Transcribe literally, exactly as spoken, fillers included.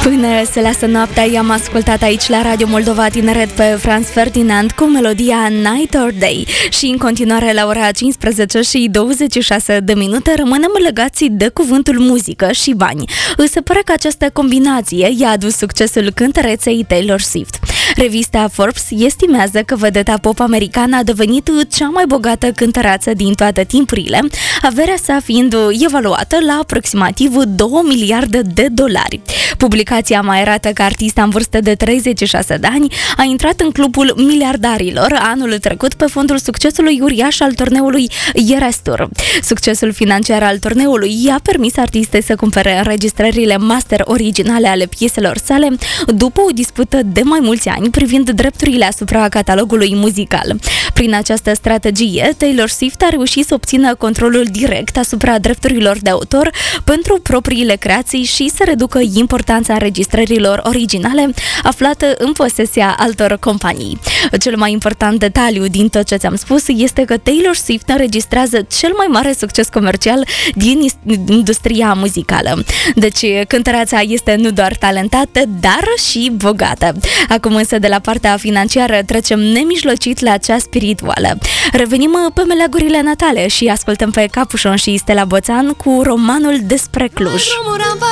Până se lasă noaptea, i-am ascultat aici la Radio Moldova Tineret pe Franz Ferdinand cu melodia Night or Day. Și în continuare la ora cincisprezece și douăzeci și șase de minute rămânem legați de cuvântul muzică și bani. Îi se pare că această combinație i-a adus succesul cântăreței Taylor Swift. Revista Forbes estimează că vedeta pop americană a devenit cea mai bogată cântăreață din toate timpurile, averea sa fiind evaluată la aproximativ două miliarde de dolari. Publicația mai arată că artista în vârstă de treizeci și șase de ani a intrat în clubul miliardarilor anul trecut pe fondul succesului uriaș al turneului Eras Tour. Succesul financiar al turneului i-a permis artistei să cumpere înregistrările master originale ale pieselor sale după o dispută de mai mulți ani privind drepturile asupra catalogului muzical. Prin această strategie, Taylor Swift a reușit să obțină controlul direct asupra drepturilor de autor pentru propriile creații și să reducă importanța înregistrărilor originale aflate în posesia altor companii. Cel mai important detaliu din tot ce ți-am spus este că Taylor Swift înregistrează cel mai mare succes comercial din industria muzicală. Deci, cântăreața este nu doar talentată, dar și bogată. Acum însă de la partea financiară trecem nemijlocit la cea spirituală. Revenim pe meleagurile natale și ascultăm pe Capușon și Stella Boțan cu romanul despre Cluj.